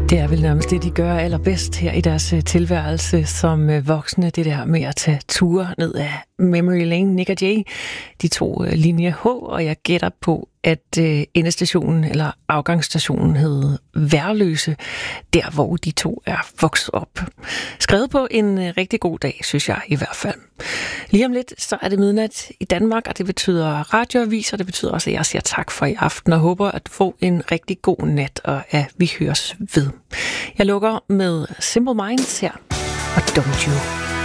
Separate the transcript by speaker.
Speaker 1: Det er vel nærmest det, de gør allerbedst her i deres tilværelse som voksne. Det der med at tage ture ned af Memory Lane. Nick og Jay, de tog linje H, og jeg gætter på, at endestationen eller afgangsstationen hed Værløse, der hvor de to er vokset op. Skrevet på en rigtig god dag, synes jeg i hvert fald. Lige om lidt, så er det midnat i Danmark, og det betyder radioavis, og det betyder også, at jeg siger tak for i aften, og håber, at du får en rigtig god nat, og at vi høres ved. Jeg lukker med Simple Minds her, og Don't You.